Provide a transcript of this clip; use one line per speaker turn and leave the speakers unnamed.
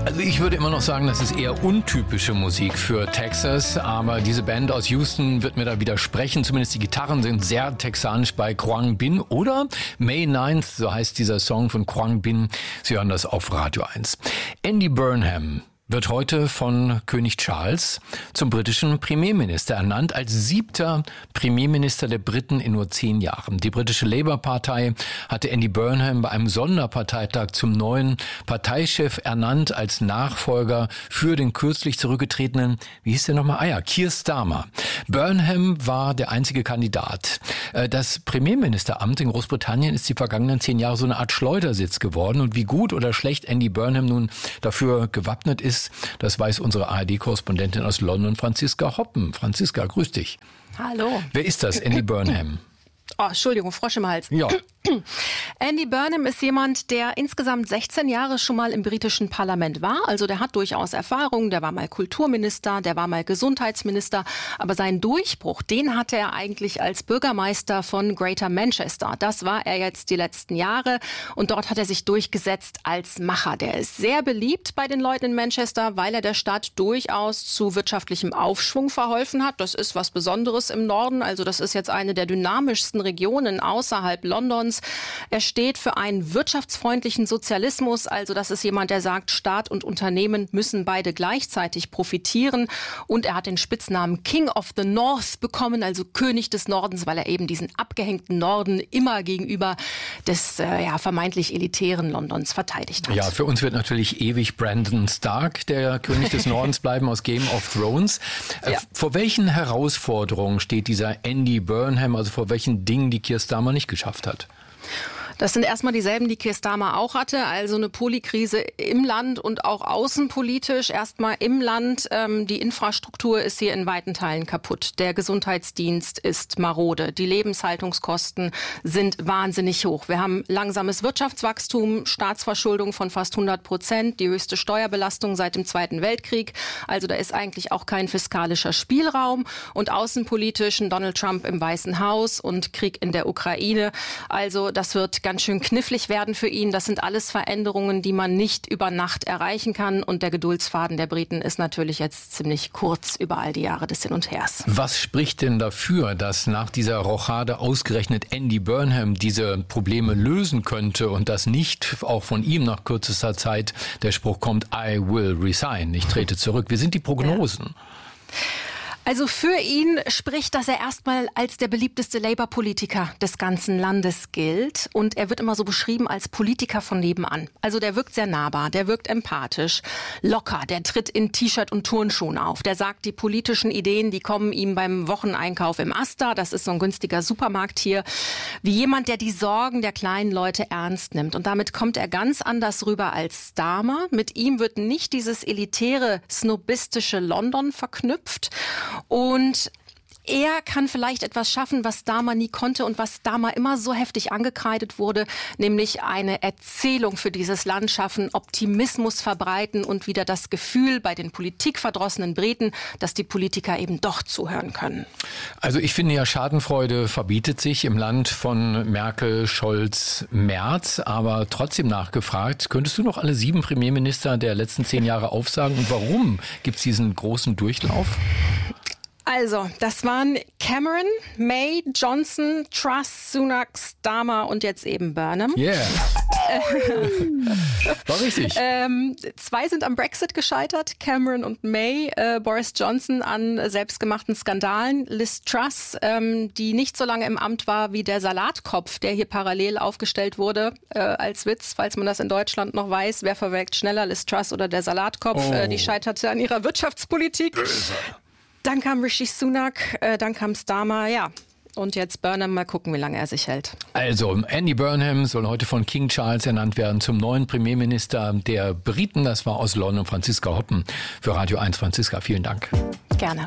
Also ich würde immer noch sagen, das ist eher untypische Musik für Texas, aber diese Band aus Houston wird mir da widersprechen. Zumindest die Gitarren sind sehr texanisch bei Quang Binh oder May 9th, so heißt dieser Song von Quang Binh. Sie hören das auf Radio 1. Andy Burnham wird heute von König Charles zum britischen Premierminister ernannt, als 7. Premierminister der Briten in nur 10 Jahren. Die britische Labour-Partei hatte Andy Burnham bei einem Sonderparteitag zum neuen Parteichef ernannt, als Nachfolger für den kürzlich zurückgetretenen, wie hieß der nochmal? Keir Starmer. Burnham war der einzige Kandidat. Das Premierministeramt in Großbritannien ist die vergangenen 10 Jahre so eine Art Schleudersitz geworden. Und wie gut oder schlecht Andy Burnham nun dafür gewappnet ist, das weiß unsere ARD-Korrespondentin aus London, Franziska Hoppen. Franziska, grüß dich.
Hallo.
Wer ist das, Andy Burnham?
Oh, Entschuldigung, Frosch im Hals.
Ja.
Andy Burnham ist jemand, der insgesamt 16 Jahre schon mal im britischen Parlament war. Also der hat durchaus Erfahrung. Der war mal Kulturminister, der war mal Gesundheitsminister. Aber seinen Durchbruch, den hatte er eigentlich als Bürgermeister von Greater Manchester. Das war er jetzt die letzten Jahre. Und dort hat er sich durchgesetzt als Macher. Der ist sehr beliebt bei den Leuten in Manchester, weil er der Stadt durchaus zu wirtschaftlichem Aufschwung verholfen hat. Das ist was Besonderes im Norden. Also das ist jetzt eine der dynamischsten Regionen außerhalb Londons. Er steht für einen wirtschaftsfreundlichen Sozialismus. Also das ist jemand, der sagt, Staat und Unternehmen müssen beide gleichzeitig profitieren. Und er hat den Spitznamen King of the North bekommen, also König des Nordens, weil er eben diesen abgehängten Norden immer gegenüber des vermeintlich elitären Londons verteidigt hat.
Ja, für uns wird natürlich ewig Brandon Stark, der König des Nordens, bleiben aus Game of Thrones. Ja. Vor welchen Herausforderungen steht dieser Andy Burnham, also vor welchen Dingen, die Keir Starmer nicht geschafft hat?
Das sind erstmal dieselben, die Keir Starmer auch hatte, also eine Polykrise im Land und auch außenpolitisch. Erstmal im Land, die Infrastruktur ist hier in weiten Teilen kaputt. Der Gesundheitsdienst ist marode. Die Lebenshaltungskosten sind wahnsinnig hoch. Wir haben langsames Wirtschaftswachstum, Staatsverschuldung von fast 100%, die höchste Steuerbelastung seit dem Zweiten Weltkrieg. Also da ist eigentlich auch kein fiskalischer Spielraum. Und außenpolitisch Donald Trump im Weißen Haus und Krieg in der Ukraine. Also das wird ganz schön knifflig werden für ihn. Das sind alles Veränderungen, die man nicht über Nacht erreichen kann. Und der Geduldsfaden der Briten ist natürlich jetzt ziemlich kurz über all die Jahre des Hin und Hers.
Was spricht denn dafür, dass nach dieser Rochade ausgerechnet Andy Burnham diese Probleme lösen könnte und dass nicht auch von ihm nach kürzester Zeit der Spruch kommt, I will resign, ich trete zurück. Wie sind die Prognosen?
Also für ihn spricht, dass er erstmal als der beliebteste Labour-Politiker des ganzen Landes gilt. Und er wird immer so beschrieben als Politiker von nebenan. Also der wirkt sehr nahbar, der wirkt empathisch, locker, der tritt in T-Shirt und Turnschuhen auf. Der sagt, die politischen Ideen, die kommen ihm beim Wocheneinkauf im Asda, das ist so ein günstiger Supermarkt hier, wie jemand, der die Sorgen der kleinen Leute ernst nimmt. Und damit kommt er ganz anders rüber als Starmer. Mit ihm wird nicht dieses elitäre, snobistische London verknüpft. Und er kann vielleicht etwas schaffen, was Starmer nie konnte und was Starmer immer so heftig angekreidet wurde, nämlich eine Erzählung für dieses Land schaffen, Optimismus verbreiten und wieder das Gefühl bei den politikverdrossenen Briten, dass die Politiker eben doch zuhören können.
Also ich finde ja, Schadenfreude verbietet sich im Land von Merkel, Scholz, Merz, aber trotzdem nachgefragt, könntest du noch alle 7 Premierminister der letzten 10 Jahre aufsagen und warum gibt es diesen großen Durchlauf?
Also, das waren Cameron, May, Johnson, Truss, Sunak, Starmer und jetzt eben Burnham.
Yeah. War richtig.
2 sind am Brexit gescheitert, Cameron und May. Boris Johnson an selbstgemachten Skandalen. Liz Truss, die nicht so lange im Amt war wie der Salatkopf, der hier parallel aufgestellt wurde, als Witz, falls man das in Deutschland noch weiß. Wer verwelkt schneller, Liz Truss oder der Salatkopf? Die scheiterte an ihrer Wirtschaftspolitik. Böse. Dann kam Rishi Sunak, dann kam Starmer, ja. Und jetzt Burnham, mal gucken, wie lange er sich hält.
Also, Andy Burnham soll heute von King Charles ernannt werden zum neuen Premierminister der Briten. Das war aus London Franziska Hoppen für Radio 1. Franziska, vielen Dank.
Gerne.